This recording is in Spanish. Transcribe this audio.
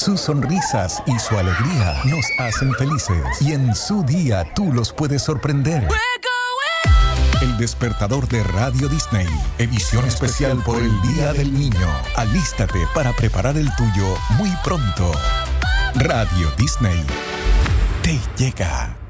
Sus sonrisas y su alegría nos hacen felices y en su día tú los puedes sorprender. El despertador de Radio Disney, edición especial por el Día del Niño. Alístate para preparar el tuyo muy pronto. Radio Disney te llega.